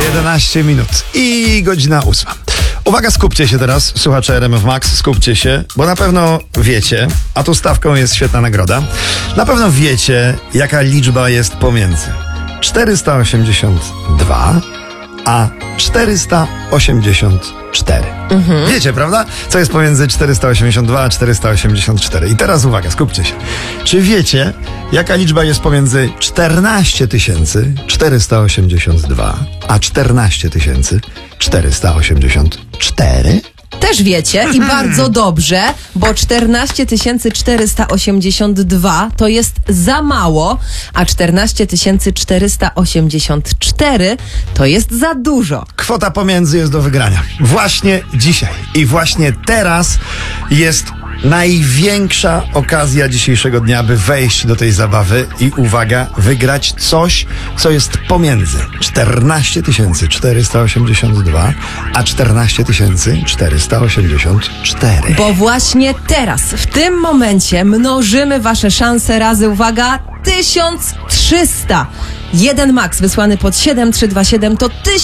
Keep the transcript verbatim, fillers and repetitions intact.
jedenaście minut i godzina ósma. Uwaga, skupcie się teraz, słuchacze R M F Max, skupcie się, bo na pewno wiecie, a tu stawką jest świetna nagroda, na pewno wiecie, jaka liczba jest pomiędzy czterysta osiemdziesiąt dwa a czterysta osiemdziesiąt cztery. Mhm. Wiecie, prawda? Co jest pomiędzy czterysta osiemdziesiąt dwa a czterysta osiemdziesiąt cztery. I teraz uwaga, skupcie się. Czy wiecie, jaka liczba jest pomiędzy czternaście tysięcy czterysta osiemdziesiąt dwa a czternaście tysięcy czterysta osiemdziesiąt cztery? Też wiecie i bardzo dobrze, bo czternaście tysięcy czterysta osiemdziesiąt dwa to jest za mało, a czternaście tysięcy czterysta osiemdziesiąt cztery to jest za dużo. Kwota pomiędzy jest do wygrania. Właśnie dzisiaj i właśnie teraz jest największa okazja dzisiejszego dnia, by wejść do tej zabawy i uwaga, wygrać coś, co jest pomiędzy czternaście tysięcy czterysta osiemdziesiąt dwa a czternaście tysięcy czterysta osiemdziesiąt cztery. Bo właśnie teraz, w tym momencie mnożymy wasze szanse razy, uwaga, tysiąc trzysta. Jeden max wysłany pod siedem trzy dwa siedem to tysiąc